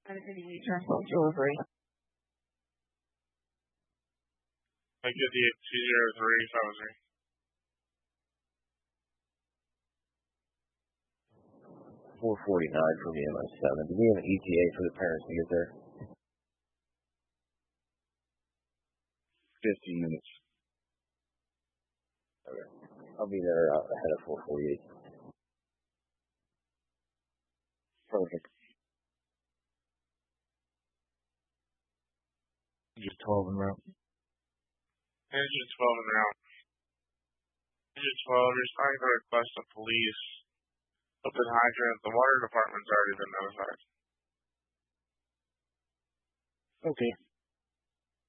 Transport delivery. I get the 203 449 Southern. from the MS7. Do we have an ETA for the parents to get there? 15 minutes. Okay. I'll be there ahead of 448. Perfect. Engine 12 en route. Engine 12 en route. Engine 12, responding to the request of police. Open hydrant. The water department's already been notified. Okay.